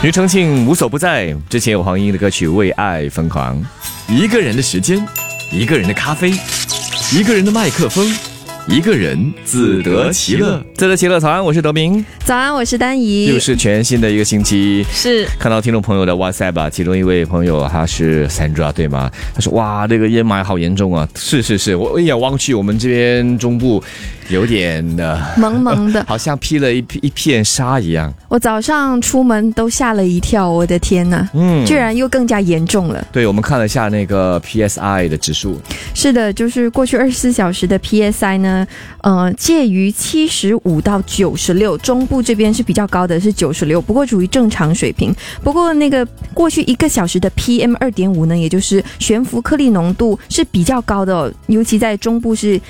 庾澄庆无所不在，之前有黄莺的歌曲《为爱疯狂》。一个人的时间，一个人的咖啡，一个人的麦克风，一个人自得其乐。自得其乐，早安，我是德明。 早安，我是丹怡。 又是全新的一个星期， 是看到听众朋友的 WhatsApp 吧，其中一位朋友他是 Sandra 对吗？他说哇，这个烟霾好严重啊！是，我一眼望去，我们这边中部有点蒙蒙的， 好像披了一片纱一样。 我早上出门都吓了一跳，我的天哪，居然又更加严重了。 对，我们看了一下那个 PSI 的指数， 是的，就是过去24小时的 PSI 呢，介于75到96，中部这边是比较高的，是96，不过处于正常水平。不过那个过去1个小时的 PM2.5 呢，也就是悬浮颗粒浓度是比较高的尤其在中部是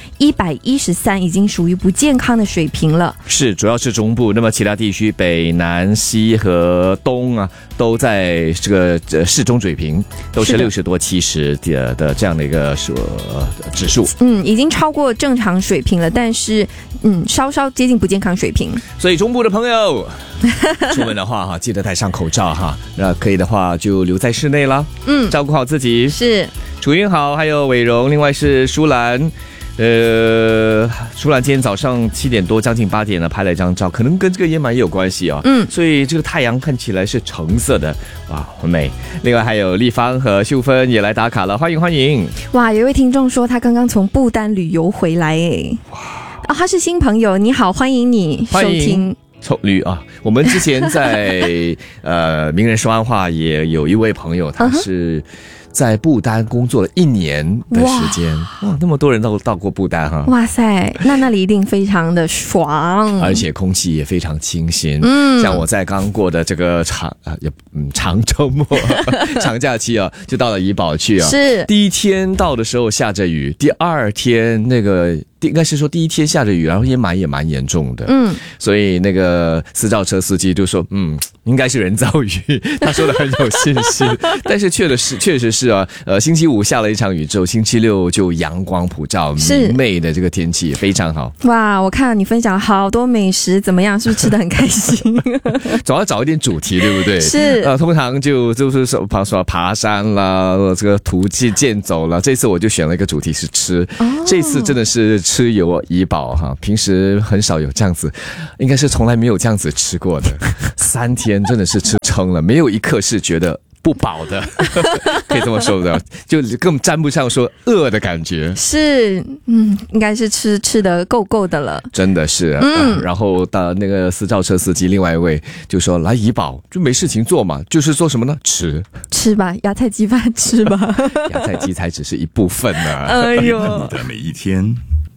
113，已经属于不健康的水平了。 是，主要是中部，那么其他地区北、南、西和东啊，都在这个适中水平，都是60多、70的这样的一个指数。 已经超过正常水平了，但是稍稍接近不健康水平。 所以中部的朋友出门的话记得戴上口罩哈，那可以的话就留在室内啦。照顾好自己。 是， 楚云好，还有伟荣，另外是舒兰。舒兰今天早上7点多将近8点呢拍了一张照，可能跟这个烟霾也有关系啊。所以这个太阳看起来是橙色的，哇，很美。另外还有立芳和秀芬也来打卡了，欢迎。 哇，有一位听众说他刚刚从不丹旅游回来诶。哇，他是新朋友，你好，欢迎你收听。 我们之前在名人说完话也有一位朋友，他是在不丹工作了1年的时间。哇，那么多人都到过不丹哈。 哇塞，那里一定非常的爽， 而且空气也非常清新。像我在刚过的这个长周末长假期啊，就到了怡保去啊。 是， 第一天到的时候下着雨，第二天应该是说第一天下着雨，然后烟霾也蛮严重的。所以那个私造车司机就说应该是人造雨，他说的很有信心。但是确实是啊，星期五下了一场雨之后，星期六就阳光普照，明媚的这个天气非常好。 哇，我看你分享好多美食，怎么样？是不是吃得很开心？ 总要找一点主题，对不对？ 是， 通常就是说爬山啦，这个途径健走啦。这次我就选了一个主题是吃，这次真的是吃游怡保哈，平时很少有这样子，应该是从来没有这样子吃过的。3天真的是吃撑了，没有一刻是觉得不饱的，可以这么说的，就更沾不上说饿的感觉。是， 应该是吃得够的了， 真的是。然后到那个私造车司机，另外一位就说来怡保就没事情做嘛，就是做什么呢？吃吧，芽菜鸡饭吃吧。 芽菜鸡才只是一部分呢。 哎呦， 你的每一天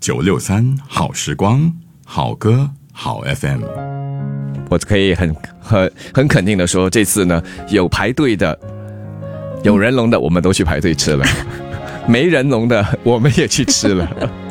963好时光，好歌好 FM。 我可以很肯定的说，这次呢有排队的，有人龙的我们都去排队吃了，没人龙的我们也去吃了。